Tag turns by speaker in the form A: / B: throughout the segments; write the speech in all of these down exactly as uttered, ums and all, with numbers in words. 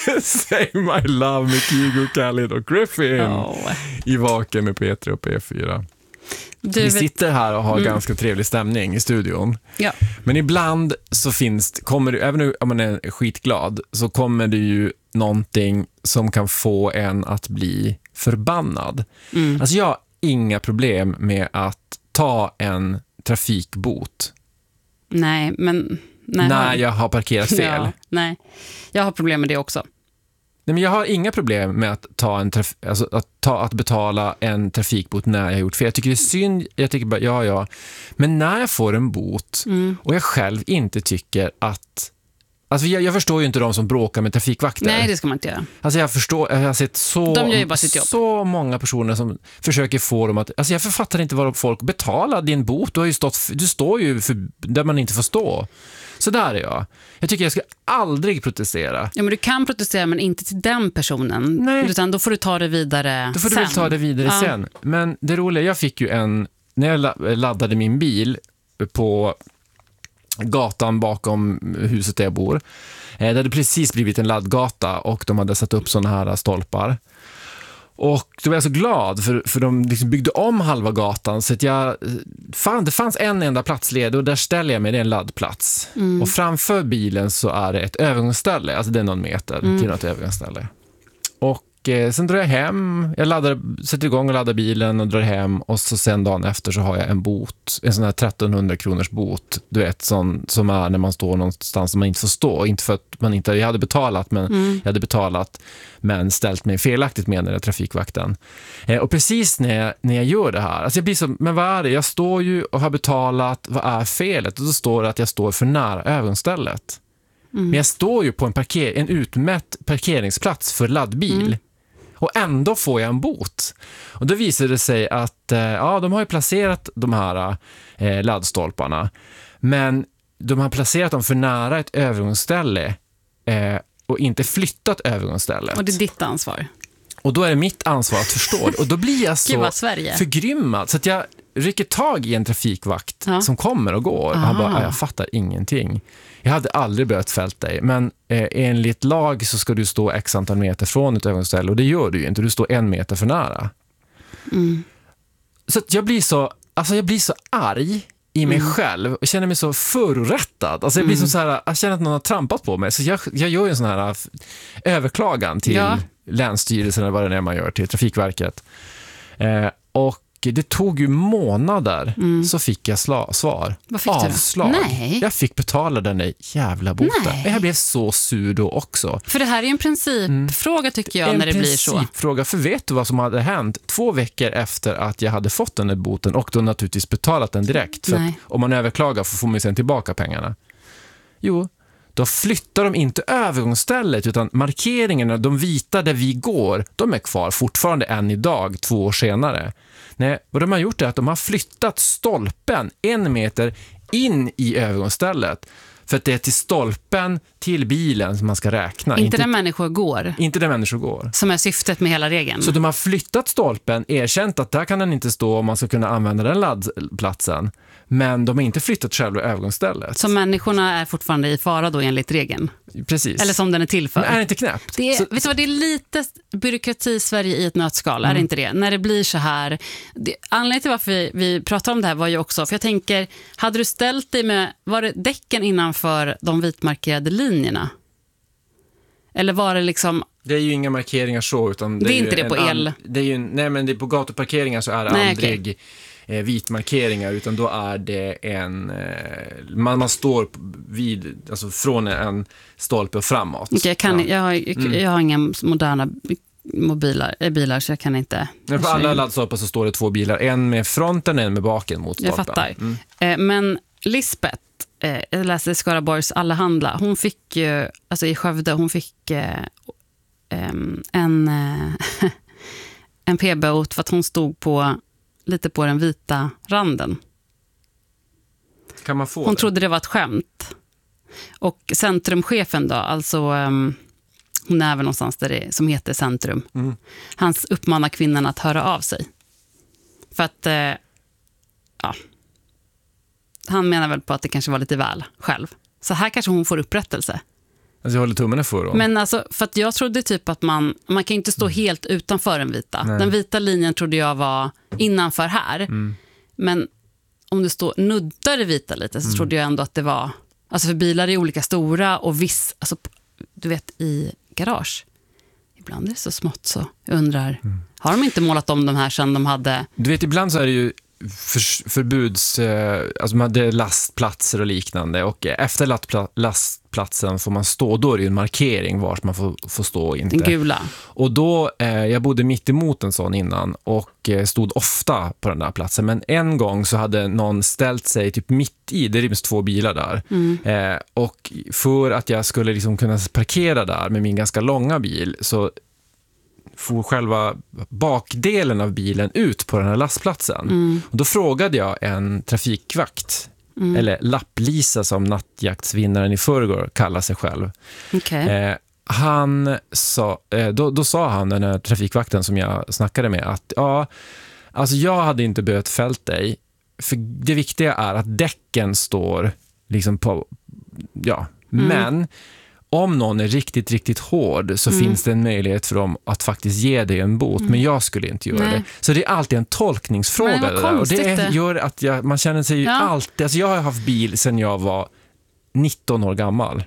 A: Say My Love med Kygo, Khalid och Griffin
B: Oh.
A: i Vaken med P tre och P fyra.
B: Du
A: Vi
B: vet-
A: sitter här och har
B: Mm.
A: ganska trevlig stämning i studion.
B: Ja.
A: Men ibland så finns det, kommer det, även om man är skitglad, så kommer det ju någonting som kan få en att bli förbannad.
B: Mm.
A: Alltså jag har inga problem med att ta en trafikbot
B: Nej, men... Nej,
A: när
B: har-
A: jag har parkerat fel.
B: Ja, nej, jag har problem med det också.
A: Nej, men jag har inga problem med att, ta en traf- alltså att, ta, att betala en trafikbot när jag har gjort fel. Jag tycker det är synd, jag tycker bara, ja, ja. Men när jag får en bot
B: Mm.
A: och jag själv inte tycker att... Alltså jag, jag förstår ju inte de som bråkar med trafikvakter.
B: Nej, det ska man inte göra.
A: Alltså jag förstår, jag har sett så,
B: De gör ju bara sitt jobb.
A: så många personer som försöker få dem att... Alltså jag författar inte vad folk betalar din bot. Du, har ju stått, du står ju för, där man inte får stå. Så där är jag. Jag tycker jag ska aldrig protestera.
B: Ja, men du kan protestera, men inte till den personen.
A: Nej.
B: Utan då får du ta det vidare
A: Då får du
B: sen.
A: väl ta det vidare
B: Ja.
A: sen. Men det roliga, jag fick ju en... När jag la- laddade min bil på gatan bakom huset där jag bor. Eh, det hade precis blivit en laddgata och de hade satt upp såna här stolpar. Och då var jag så glad för, för de liksom byggde om halva gatan så att jag... Fan, det fanns en enda plats ledig och där ställer jag mig, det är en laddplats.
B: Mm.
A: Och framför bilen så är det ett övergångsställe, alltså det är någon meter
B: Mm.
A: till något övergångsställe. Och eh, sen drar jag hem, jag laddar, sätter igång och laddar bilen och drar hem och så sen dagen efter så har jag en bot, en sån här trettonhundra kronors bot, du vet, sån, som är när man står någonstans som man inte får stå, inte för att man inte, jag hade betalat men
B: Mm.
A: jag hade betalat men ställt mig felaktigt, menade trafikvakten. Eh, och precis när jag, när jag gör det här, alltså jag blir så, men vad är det? Jag står ju och har betalat, vad är felet? Och då står det att jag står för nära övergångsstället.
B: Mm.
A: Men jag står ju på en, parker, en utmätt parkeringsplats för laddbil.
B: Mm.
A: Och ändå får jag en bot. Och då visar det sig att eh, ja, de har ju placerat de här eh, laddstolparna. Men de har placerat dem för nära ett övergångsställe eh, och inte flyttat övergångsstället.
B: Och det är ditt ansvar.
A: Och då är det mitt ansvar att förstå det. Och då blir jag
B: Gud
A: så
B: vad Sverige.
A: förgrymmad så att jag rycker tag i en trafikvakt
B: Ja.
A: som kommer och går. Och han
B: Aha.
A: bara, jag fattar ingenting. Jag hade aldrig börjat fällt dig, men eh, enligt lag så ska du stå x antal meter från ett övergångsställe och det gör du ju inte. Du står en meter för nära.
B: Mm.
A: Så att jag blir så, alltså jag blir så arg i mig
B: Mm.
A: själv och känner mig så förorättad. Alltså jag blir
B: Mm.
A: som så här, jag känner att någon har trampat på mig. Så jag, jag gör ju en sån här f- överklagan till
B: Ja.
A: Länsstyrelsen eller vad det är man gör, till Trafikverket. Eh, och det tog ju månader
B: Mm.
A: så fick jag sla- svar.
B: Vad fick du då?
A: Avslag.
B: Nej.
A: Jag fick betala den där jävla boten.
B: Nej.
A: Jag blev så sur då också.
B: För det här är ju en principfråga tycker jag
A: En
B: när det blir så.
A: principfråga, för vet du vad som hade hänt två veckor efter att jag hade fått den där boten och då naturligtvis betalat den direkt, för att
B: Nej.
A: om man överklagar så får man ju sen tillbaka pengarna. Jo, då flyttar de inte övergångsstället utan markeringarna, de vita där vi går, de är kvar fortfarande än idag, två år senare. Nej, vad de har gjort är att de har flyttat stolpen en meter in i övergångsstället. För att det är till stolpen, till bilen som man ska räkna.
B: Inte där människor går,
A: inte där människor går.
B: som är syftet med hela regeln.
A: Så de har flyttat stolpen, erkänt att där kan den inte stå om man ska kunna använda den laddplatsen. Men de har inte flyttat själva övergångsstället.
B: Så människorna är fortfarande i fara då enligt regeln.
A: Precis.
B: Eller som den är till för.
A: Men är det inte knäppt?
B: Det är,
A: Så,
B: vet du vad, det är lite byråkrati i Sverige i ett nötskal, är
A: Mm.
B: det inte det? När det blir så här. Det, anledningen till varför vi, vi pratar om det här var ju också, för jag tänker, hade du ställt dig med, var det däcken innanför de vitmarkerade linjerna? Eller var det liksom,
A: det är ju inga markeringar så, utan
B: Det är
A: ju
B: inte det
A: en
B: på
A: an-
B: el.
A: Det är ju, nej, men det är på gatuparkeringar så är det
B: Nej,
A: aldrig eh, vitmarkeringar, utan då är det en... Eh, man, man står vid, alltså från en stolpe och framåt.
B: okay, jag, kan,
A: Ja.
B: jag, har,
A: Mm.
B: jag har inga moderna mobiler, äh, bilar så jag kan inte.
A: Men på alla laddstolpar så står det två bilar, en med fronten och en med baken mot stolpen.
B: Jag fattar.
A: Mm.
B: Eh, men Lisbeth, eh, jag läste i Skaraborgs Allehanda, hon fick ju, alltså i Skövde, hon fick eh, em, en, eh, en p-bot för att hon stod på lite på den vita randen.
A: Kan man få
B: Hon
A: det?
B: trodde det var ett skämt. Och centrumchefen då, alltså um, hon är väl någonstans där det, som heter Centrum.
A: Mm.
B: Han uppmanar kvinnan att höra av sig. För att, eh, ja, han menar väl på att det kanske var lite väl själv. Så här kanske hon får upprättelse.
A: Alltså jag håller tummarna för dem.
B: Men alltså, för att jag trodde typ att man, man kan inte stå helt utanför den vita.
A: Nej.
B: Den vita linjen trodde jag var innanför här.
A: Mm.
B: Men om du står nuddar det vita lite så mm. trodde jag ändå att det var, alltså för bilar är olika stora och viss, alltså du vet i garage, ibland är det så smått så jag undrar, mm. har de inte målat om de här sedan de hade...
A: Du vet, ibland så är det ju för, förbuds, alltså man hade lastplatser och liknande, och efter lastpla, lastplatsen får man stå, då är det ju en markering var man får, får stå och inte.
B: Den gula.
A: Och då, eh, jag bodde mitt emot en sån innan och eh, stod ofta på den där platsen, men en gång så hade någon ställt sig typ mitt i, det ryms två bilar där, mm. eh, och för att jag skulle liksom kunna parkera där med min ganska långa bil så får själva bakdelen av bilen ut på den här lastplatsen. Mm. Och då frågade jag en trafikvakt, mm. eller Lapplisa som nattjaktsvinnaren i förrgår kallar sig själv.
B: Okay.
A: Eh, han sa, eh, då, då sa han, den här trafikvakten som jag snackade med, att ja, alltså jag hade inte behövt fällt dig, för det viktiga är att däcken står liksom på, ja, mm. men om någon är riktigt, riktigt hård så mm. finns det en möjlighet för dem att faktiskt ge dig en bot. Mm. Men jag skulle inte göra Nej. det. Så det är alltid en tolkningsfråga. Det där. Och det är, gör att jag, man känner sig ju ja. alltid... Alltså jag har haft bil sedan jag var nitton år gammal.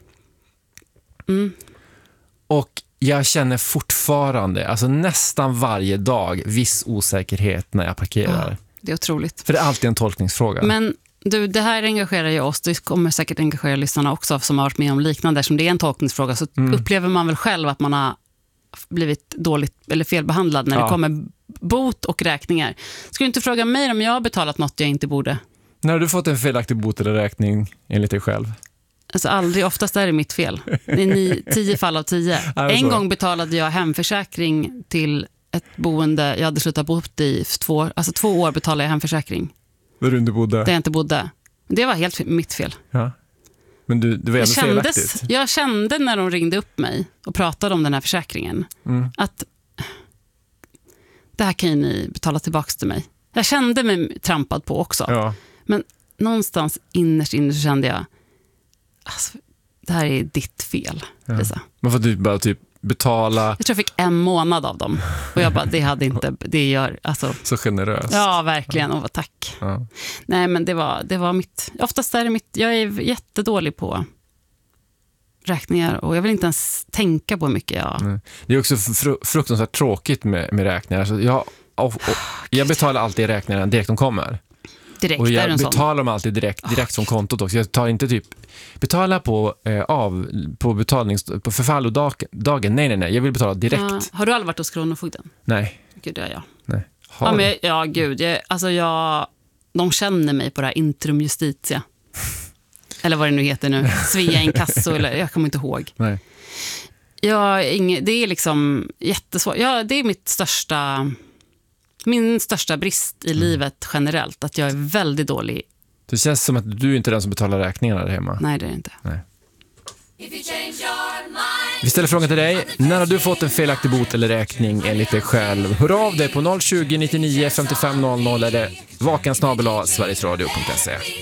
B: Mm.
A: Och jag känner fortfarande, alltså nästan varje dag, viss osäkerhet när jag parkerar.
B: Ja, det är otroligt.
A: För det är alltid en tolkningsfråga.
B: Men... Du, det här engagerar ju oss. Det kommer säkert engagera lyssnarna också som har varit med om liknande. Som det är en tolkningsfråga så mm. upplever man väl själv att man har blivit dåligt eller felbehandlad när ja. det kommer bot och räkningar. Ska du inte fråga mig om jag har betalat något jag inte borde?
A: När har du fått en felaktig bot eller räkning enligt dig själv?
B: Alltså aldrig, oftast är det mitt fel. Det är ni, tio fall av tio. En
A: så?
B: gång betalade jag hemförsäkring till ett boende jag hade slutat bo i två, alltså två år betalade jag hemförsäkring.
A: Där du inte bodde?
B: Där jag inte bodde. Det var helt mitt fel.
A: Ja. Men du, det var ändå felaktigt.
B: Jag kände när de ringde upp mig och pratade om den här försäkringen mm. att det här kan ju ni betala tillbaka till mig. Jag kände mig trampad på också.
A: Ja.
B: Men någonstans innerst inne så kände jag alltså, det här är ditt fel. Ja.
A: Man får typ bara typ betala...
B: Jag tror jag fick en månad av dem. Och jag bara, det hade inte... Det gör, alltså...
A: Så generöst.
B: Ja, verkligen. Och tack.
A: Ja.
B: Nej, men det var, det var mitt... Oftast är det mitt... Jag är jättedålig på räkningar. Och jag vill inte ens tänka på mycket. Ja.
A: Det är också fr- fruktansvärt tråkigt med, med räkningar. Så jag, och, och, jag betalar alltid räkningarna direkt de kommer.
B: Direkt,
A: och jag
B: betalar
A: sån. dem alltid direkt, direkt från kontot också. Jag tar inte typ betala på eh, av på betalnings på förfallodagen. Nej nej nej, jag vill betala direkt. Ja.
B: Har du aldrig varit hos Kronofogden?
A: Nej.
B: Gud, det är jag.
A: Nej.
B: Ja, men, ja gud, jag, alltså jag de känner mig på det här Intrum Justitia. Eller vad det nu heter nu. Svea inkasso eller jag kommer inte ihåg.
A: Nej.
B: Ja, inge, det är liksom jättesvårt. Ja, det är mitt största min största brist i mm. livet generellt, att jag är väldigt dålig.
A: Det känns som att du inte är den som betalar räkningarna där hemma.
B: Nej, det är det inte.
A: Nej. Vi ställer frågan till dig. När har du fått en felaktig bot eller räkning enligt dig själv? Hör av dig på noll tjugo nittionio femtiofem noll noll eller vakensnabel-a sverigesradio punkt se.